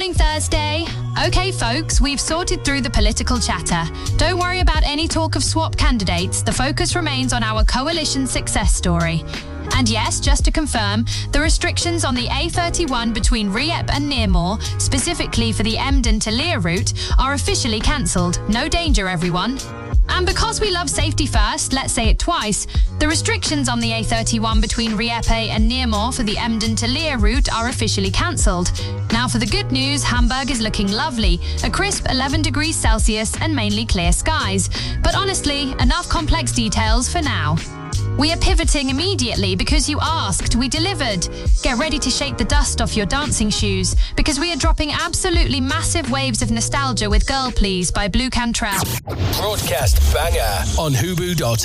morning, Thursday. Okay, folks, we've sorted through the political chatter. Don't worry about any talk of swap candidates. The focus remains on our coalition success story. And yes, just to confirm, the restrictions on the A31 between Rieppe and Nearmore, specifically for the Emden to Leer route, are officially cancelled. No danger, everyone. And because we love safety first, let's say it twice, the restrictions on the A31 between Rieppe and Nearmore for the Emden to Leer route are officially cancelled. Now for the good news, Hamburg is looking lovely, a crisp 11 degrees Celsius and mainly clear skies. But honestly, enough complex details for now. We are pivoting immediately because you asked, we delivered. Get ready to shake the dust off your dancing shoes because we are dropping absolutely massive waves of nostalgia with Girl Please by Blue Cantrell. Broadcast banger on Hubu.ie.